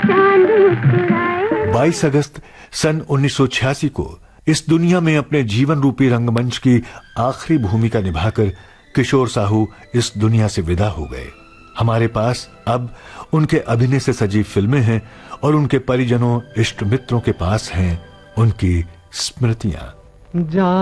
22 अगस्त सन 1986 को इस दुनिया में अपने जीवन रूपी रंगमंच की आखिरी भूमिका निभाकर किशोर साहू इस दुनिया से विदा हो गए। हमारे पास अब उनके अभिनय से सजी फिल्में हैं और उनके परिजनों इष्ट मित्रों के पास हैं उनकी स्मृतियां।